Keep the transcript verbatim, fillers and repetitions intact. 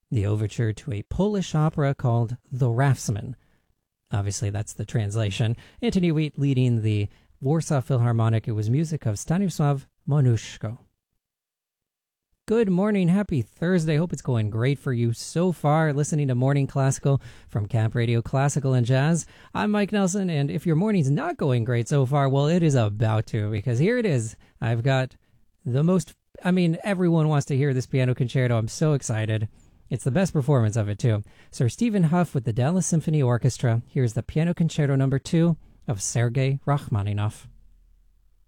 the overture to a Polish opera called The Raftsman. Obviously, that's the translation. Antoni Wheat leading the Warsaw Philharmonic. It was music of Stanisław Moniuszko. Good morning. Happy Thursday. Hope it's going great for you so far. Listening to Morning Classical from Camp Radio Classical and Jazz. I'm Mike Nelson, and if your morning's not going great so far, well, it is about to, because here it is. I've got the most, I mean, everyone wants to hear this piano concerto. I'm so excited. It's the best performance of it, too. Sir Stephen Hough with the Dallas Symphony Orchestra. Here's the Piano Concerto number two of Sergei Rachmaninoff.